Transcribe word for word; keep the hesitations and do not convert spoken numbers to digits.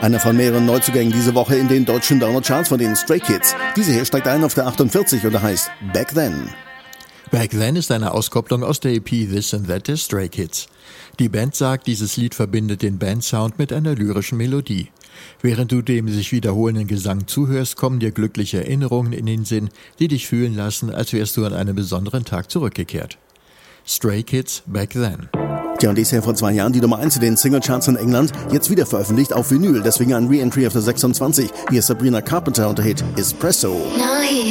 Einer von mehreren Neuzugängen diese Woche in den deutschen Downer-Charts von den Stray Kids. Diese hier steigt ein auf der achtundvierzig und er heißt Back Then. Back Then ist eine Auskopplung aus der E P This and That der Stray Kids. Die Band sagt, dieses Lied verbindet den Bandsound mit einer lyrischen Melodie. Während du dem sich wiederholenden Gesang zuhörst, kommen dir glückliche Erinnerungen in den Sinn, die dich fühlen lassen, als wärst du an einem besonderen Tag zurückgekehrt. Stray Kids, Back Then. Tja, und die ist ja vor zwei Jahren die Nummer eins in den Singlecharts in England, jetzt wieder veröffentlicht auf Vinyl, deswegen ein Re-Entry auf der sechsundzwanzig. Hier ist Sabrina Carpenter und der Hit Espresso.